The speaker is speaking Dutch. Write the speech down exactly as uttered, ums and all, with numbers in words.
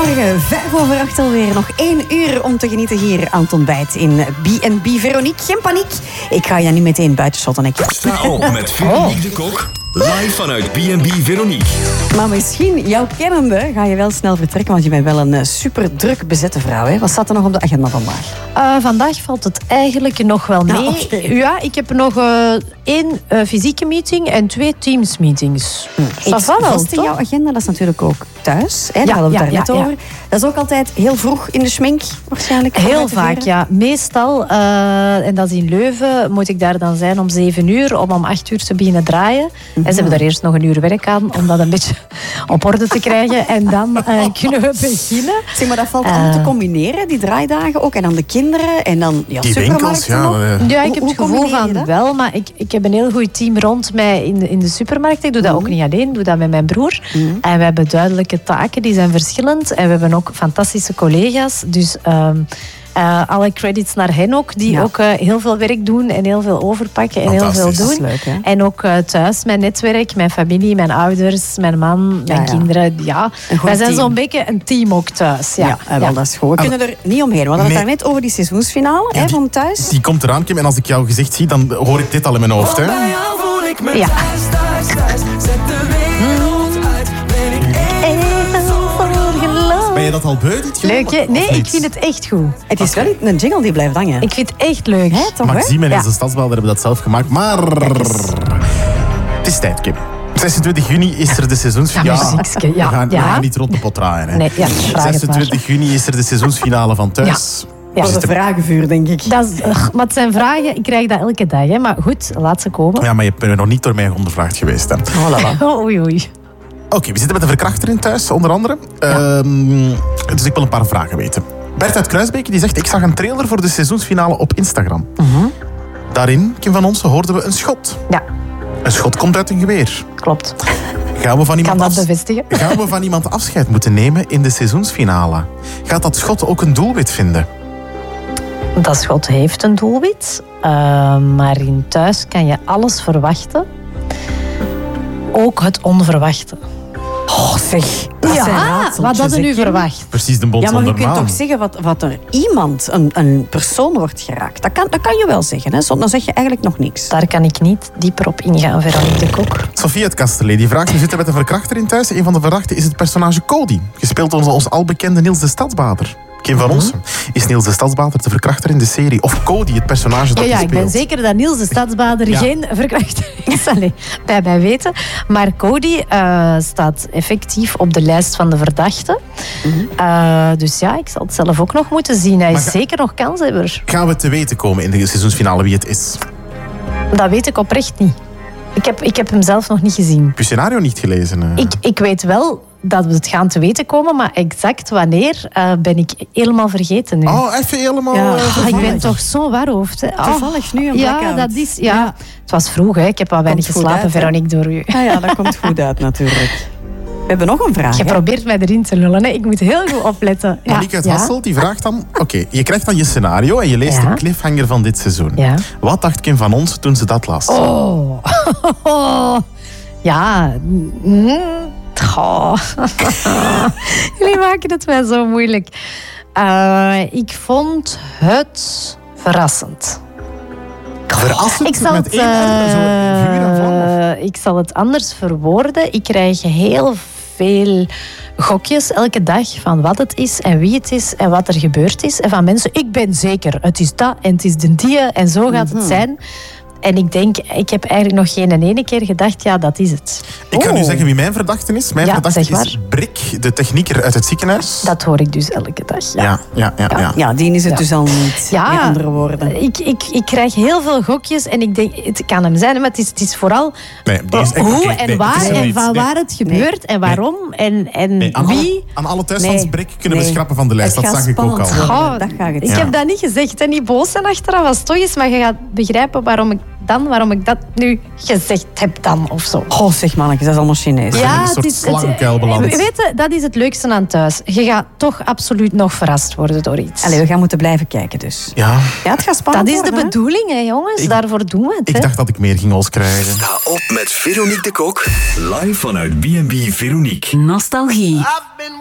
Goedemorgen, vijf over acht alweer. Nog één uur om te genieten hier aan het ontbijt in B en B Veronique. Geen paniek, ik ga je niet meteen buiten shotten. Sta op met Veronique de Kok, live vanuit B en B Veronique. Maar misschien, jouw kennende, ga je wel snel vertrekken, want je bent wel een uh, super druk bezette vrouw. Hè? Wat staat er nog op de agenda vandaag? Uh, vandaag valt het eigenlijk nog wel mee. Nou, okay. Ja, ik heb nog uh, één uh, fysieke meeting en twee Teams meetings. Hm. Iets vast in jouw agenda, dat is natuurlijk ook thuis. Hè? Daar Ja, hadden we het ja, daar net ja, over. ja. Dat is ook altijd heel vroeg in de schmink, waarschijnlijk. Heel vaak, ja. Meestal, uh, en dat is in Leuven, moet ik daar dan zijn om zeven uur, om om acht uur te beginnen draaien. Mm-hmm. En ze hebben daar eerst nog een uur werk aan, om dat een beetje op orde te krijgen. En dan uh, kunnen we beginnen. Zeg, maar dat valt uh, om te combineren, die draaidagen ook. En dan de kinderen en dan ja, die supermarkten winkels, ja. nog. Ja, ik heb hoe, het hoe gevoel van wel, maar ik, ik heb een heel goed team rond mij in de, in de supermarkt. Ik doe dat mm. ook niet alleen, ik doe dat met mijn broer. Mm. En we hebben duidelijke taken, die zijn verschillend. En we hebben ook fantastische collega's. Dus um, uh, alle credits naar hen ook, die ja. ook uh, heel veel werk doen en heel veel overpakken en heel veel doen. Leuk, hè? En ook uh, thuis, mijn netwerk, mijn familie, mijn ouders, mijn man, mijn ja, ja. kinderen. Ja. Wij zijn zo'n beetje een team ook thuis. Ja, ja, ja. Wel, dat is goed. We kunnen er niet omheen. We hadden het nee. daar net over die seizoensfinale ja, hè, van thuis. Die komt eraan, Kim. En als ik jouw gezicht zie, dan hoor ik dit al in mijn hoofd. Hè? Bij jou voel ik me ja. thuis, thuis, thuis. Zet de wereld uit. Ben ik Ben je dat al beu, dit jaar? Leuk, hè? Nee, ik vind het echt goed. Het is wel een jingle die blijft hangen. Ik vind het echt leuk. Hè, toch, Maxime en ja. onze stadsbouwer hebben dat zelf gemaakt. Maar het is tijd, Kim. zesentwintig juni is er de seizoensfinale. Ja, muziekske, ja. We, gaan, ja. we gaan niet rond de pot draaien. Hè. Nee, ja, zesentwintig juni is er de seizoensfinale van thuis. Ja. Ja. Dat is een vragenvuur, denk ik. Dat is, ach, maar het zijn vragen, ik krijg dat elke dag. Hè. Maar goed, laat ze komen. Ja, maar je bent nog niet door mij ondervraagd geweest. Hè. Oh, là, là. Oei, oei. Oké, okay, we zitten met een verkrachter in thuis, onder andere. Ja. Um, dus ik wil een paar vragen weten. Bert uit Kruisbeek die zegt, ik zag een trailer voor de seizoensfinale op Instagram. Mm-hmm. Daarin, Kim van Onsen, hoorden we een schot. Ja. Een schot komt uit een geweer. Klopt. Gaan we van iemand kan dat af... bevestigen? Gaan we van iemand afscheid moeten nemen in de seizoensfinale? Gaat dat schot ook een doelwit vinden? Dat schot heeft een doelwit. Uh, maar in thuis kan je alles verwachten. Ook het onverwachte. Oh, zeg. Dat ja, wat hadden u verwacht? Precies de bond ja, maar zonder je kunt maan. toch zeggen wat, wat er iemand, een, een persoon wordt geraakt. Dat kan, dat kan je wel zeggen, hè? Dan zeg je eigenlijk nog niks. Daar kan ik niet dieper op ingaan, Veronique de Kok. Sofie uit Kastelee die vraagt, we zitten met een verkrachter in thuis. Een van de verdachten is het personage Cody. Gespeeld door onze albekende Niels de Stadsbader. Kim van Onsen. Is Niels de Stadsbader de verkrachter in de serie? Of Cody, het personage dat ja, ja, hij ik speelt? ben zeker dat Niels de Stadsbader ja. geen verkrachter is. Allee, bij mij weten. Maar Cody uh, staat effectief op de lijst van de verdachten. Mm-hmm. Uh, dus ja, ik zal het zelf ook nog moeten zien. Hij is ga... zeker nog kanshebber. Gaan we te weten komen in de seizoensfinale wie het is? Dat weet ik oprecht niet. Ik heb, ik heb hem zelf nog niet gezien. Heb je scenario niet gelezen? Uh... Ik, ik weet wel dat we het gaan te weten komen, maar exact wanneer uh, ben ik helemaal vergeten nu. Oh, even helemaal... Ja. Uh, oh, ik ben toch zo warhoofd. Hè. Oh. Toevallig nu een blackout. Ja, dat is... Ja. Ja. Het was vroeg, hè. Ik heb al weinig geslapen, uit, Veronique, door u. Ah, ja, dat komt goed uit, natuurlijk. We hebben nog een vraag. Je hè? probeert mij erin te lullen. Hè. Ik moet heel goed opletten. Ja. Monique uit ja. Hasselt die vraagt dan... Oké, okay, je krijgt dan je scenario en je leest ja. de cliffhanger van dit seizoen. Ja. Wat dacht Kim van Ons toen ze dat las? Oh. ja. Mm. Oh. Jullie maken het mij zo moeilijk. Uh, ik vond het verrassend. Verrassend? Ik zal, met het, één uh, zo vuur en vlam? Ik zal het anders verwoorden. Ik krijg heel veel gokjes elke dag van wat het is en wie het is en wat er gebeurd is. En van mensen, ik ben zeker, het is dat en het is de die en zo gaat het zijn. En ik denk, ik heb eigenlijk nog geen ene keer gedacht, ja, dat is het. Ik kan oh. u zeggen wie mijn verdachte is. Mijn ja, verdachte is Brik, de technieker uit het ziekenhuis. Dat hoor ik dus elke dag. Ja, ja, ja. ja, ja. ja. ja die is het ja. dus al niet, ja, met andere woorden. Ik, ik, ik krijg heel veel gokjes en ik denk, het kan hem zijn, maar het is, het is vooral nee, die is echt, hoe okay, en nee, waar en niet. van nee. waar het gebeurt nee. en waarom nee. en, en nee, aan wie. Alle, aan alle thuisfans nee. Brik kunnen nee. we schrappen van de lijst. Het dat zag ik ook al. Oh, dat gaat het. Ik ja. heb dat niet gezegd en niet boos zijn achteraf als het toch is, maar je gaat begrijpen waarom ik dan, waarom ik dat nu gezegd heb dan, of zo. Goh, zeg mannetjes, dat is allemaal Chinees. Ja, een soort slangenkuil beland. Weet je, dat is het leukste aan thuis. Je gaat toch absoluut nog verrast worden door iets. Allee, we gaan moeten blijven kijken dus. Ja. Ja, het gaat spannend Dat is worden, de bedoeling, hè, jongens. Ik, Daarvoor doen we het. Ik hè. dacht dat ik meer ging als krijgen. Sta op met Veronique de Kok, live vanuit B en B Veronique. Nostalgie.